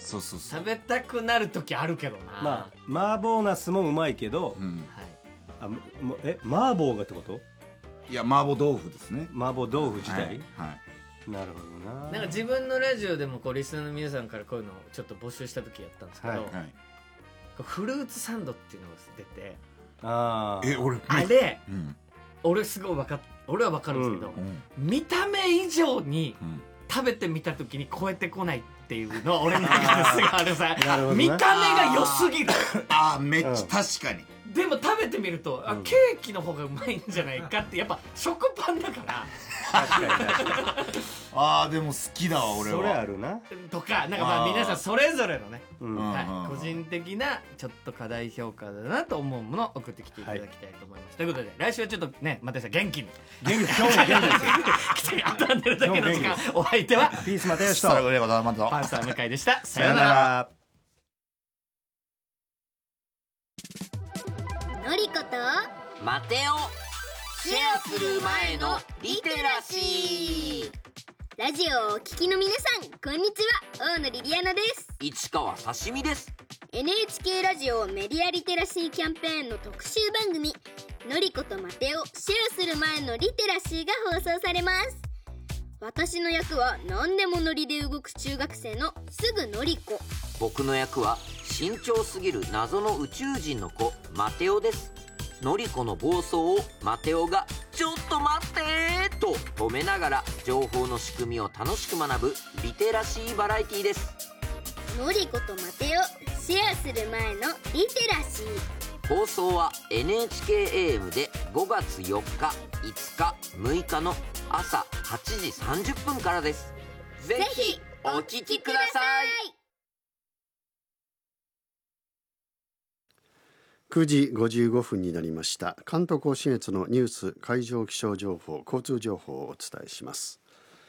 そうそうそう。 食べたくなる時あるけどな。 まあ麻婆ナスもうまいけど、 うん、 はい、 麻婆がってこと？ いや麻婆豆腐ですね。 麻婆豆腐自体、 はい、はい、 なるほどな。 なんか自分のラジオでもこうリスナーの皆さんからこういうのをちょっと募集した時やったんですけど、 はいはい、 こうフルーツサンドっていうのが出て、 あー俺あれ、 うん、 俺すごい俺は分かるんですけど、見た目以上に食べてみた時に超えてこないっていうのは俺の中ですがあるさ見た目が良すぎる。 あーめっちゃ確かに。 でも食べてみるとケーキの方がうまいんじゃないかって、やっぱ食パンだから確かに確かにあーでも好きだわ俺は。 それあるなとか、なんかまあ皆さんそれぞれのね、 うん個人的なちょっと過大評価だなと思うものを送ってきていただきたいと思います、ということで来週はちょっとね又吉さん元気に今日も元気ですよ来てやったんでるだけの時間、お相手はピース又吉とそれぐらいがまたパンサー向井でした。ささよなよなら。 ら。 のりことマテオ、シェアする前のリテラシー。 ラジオをお聞きの皆さん、こんにちは。大野リリアナです。 市川刺身です。 NHK ラジオメディアリテラシーキャンペーンの特集番組のりことマテオ、シェアする前のリテラシーが放送されます。私の役は何でもノリで動く中学生のすぐのりこ。 僕の役は慎重すぎる謎の宇宙人の子マテオです。のりこの暴走をマテオがちょっと待ってと止めながら情報の仕組みを楽しく学ぶリテラシーバラエティです。 のりことマテオ、シェアする前のリテラシー。 放送は NHKAM で5月4日、5日、6日の朝8時30分からです。ぜひお聞きください。 9時55分になりました。関東甲信越のニュース、海上気象情報、交通情報をお伝えします。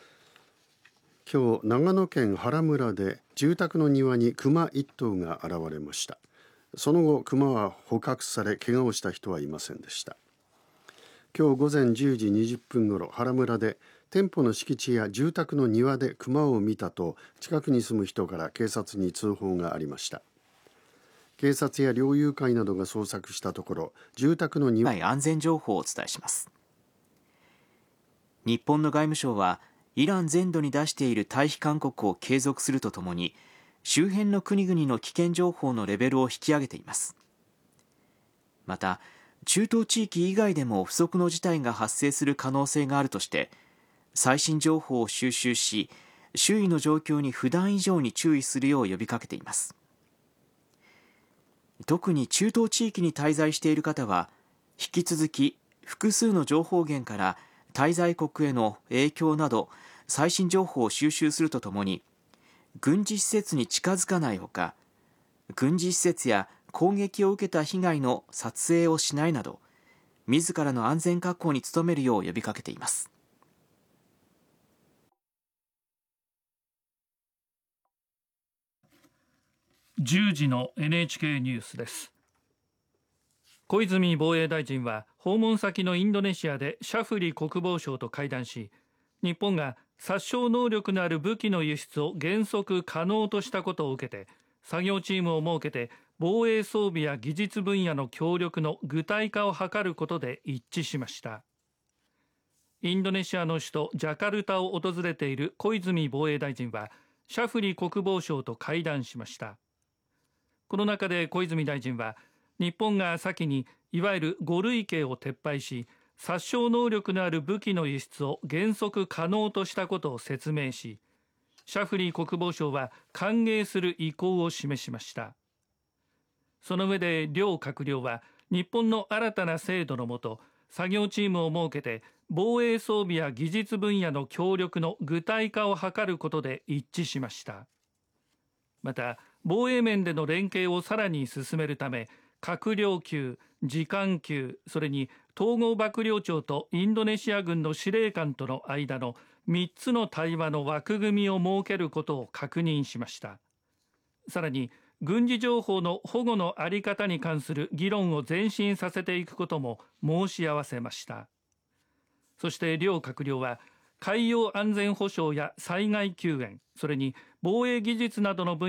今日長野県原村で住宅の庭にクマ1頭が現れました。その後クマは捕獲され怪我をした人はいませんでした。今日午前10時20分ごろ、原村で店舗の敷地や住宅の庭でクマを見たと近くに住む人から警察に通報がありました。警察や猟友会などが捜索したところ、住宅の庭安全情報をお伝えします。日本の外務省はイラン全土に出している退避勧告を継続するとともに、周辺の国々の危険情報のレベルを引き上げています。また中東地域以外でも不測の事態が発生する可能性があるとして、最新情報を収集し、周囲の状況に普段以上に注意するよう呼びかけています。特に中東地域に滞在している方は、引き続き複数の情報源から滞在国への影響など最新情報を収集するとともに、軍事施設に近づかないほか、軍事施設や攻撃を受けた被害の撮影をしないなど、自らの安全確保に努めるよう呼びかけています。 10時の NHK ニュースです。小泉防衛大臣は訪問先のインドネシアでシャフリ国防相と会談し、日本が殺傷能力のある武器の輸出を原則可能としたことを受けて、作業チームを設けて防衛装備や技術分野の協力の具体化を図ることで一致しました。インドネシアの首都ジャカルタを訪れている小泉防衛大臣はシャフリ国防相と会談しました。この中で小泉大臣は、日本が先にいわゆる5類型を撤廃し、殺傷能力のある武器の輸出を原則可能としたことを説明し、シャフリー国防相は歓迎する意向を示しました。その上で両閣僚は、日本の新たな制度のもと、作業チームを設けて防衛装備や技術分野の協力の具体化を図ることで一致しました。また防衛面での連携をさらに進めるため、閣僚級、次官級、それに統合幕僚長とインドネシア軍の司令官との間の3つの対話の枠組みを設けることを確認しました。さらに軍事情報の保護の在り方に関する議論を前進させていくことも申し合わせました。そして両閣僚は、海洋安全保障や災害救援、それに防衛技術などの分野